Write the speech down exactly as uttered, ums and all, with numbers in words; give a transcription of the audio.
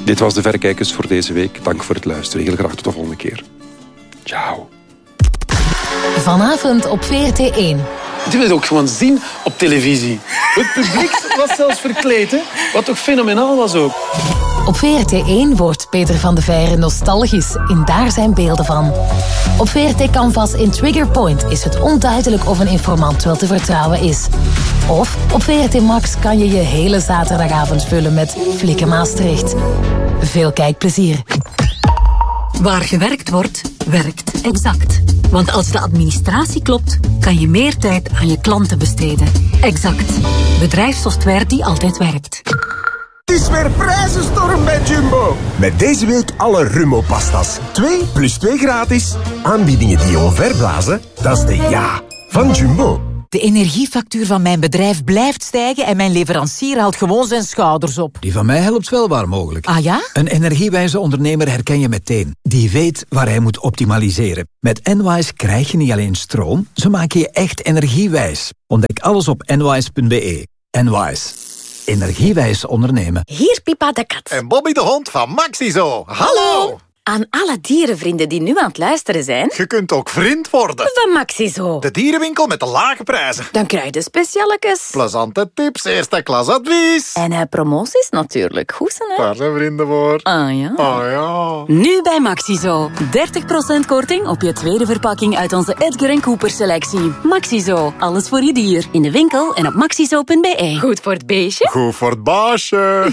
Dit was de Verrekijkers voor deze week. Dank voor het luisteren. Heel graag tot de volgende keer. Ciao. Vanavond op V R T één. Je wil het ook gewoon zien op televisie. Het publiek was zelfs verkleed, hè? Wat toch fenomenaal was ook. Op V R T één wordt Peter van de Veire nostalgisch en daar zijn beelden van. Op V R T Canvas in Trigger Point is het onduidelijk of een informant wel te vertrouwen is. Of op V R T Max kan je je hele zaterdagavond vullen met Flikken Maastricht. Veel kijkplezier. Waar gewerkt wordt, werkt Exact. Want als de administratie klopt, kan je meer tijd aan je klanten besteden. Exact. Bedrijfssoftware die altijd werkt. Het is weer prijzenstorm bij Jumbo. Met deze week alle Rummo-pastas. twee plus twee gratis. Aanbiedingen die je omverblazen, dat is de ja van Jumbo. De energiefactuur van mijn bedrijf blijft stijgen en mijn leverancier haalt gewoon zijn schouders op. Die van mij helpt wel waar mogelijk. Ah ja? Een energiewijze ondernemer herken je meteen. Die weet waar hij moet optimaliseren. Met Enwise krijg je niet alleen stroom, ze maken je echt energiewijs. Ontdek alles op enwise punt b e. Enwise. Energiewijs ondernemen. Hier Pipa de kat. En Bobby de hond van Maxizo. Hallo! Aan alle dierenvrienden die nu aan het luisteren zijn... Je kunt ook vriend worden. Van Maxizo. De dierenwinkel met de lage prijzen. Dan krijg je de specialekes. Plezante tips, eerste klas advies. En uh, promoties natuurlijk. Goed, hè? Daar zijn vrienden voor. Ah ja. Ah ja. Nu bij Maxizo. dertig procent korting op je tweede verpakking uit onze Edgar en Cooper selectie. Maxizo. Alles voor je dier. In de winkel en op maxizo punt b e. Goed voor het beestje. Goed voor het baasje.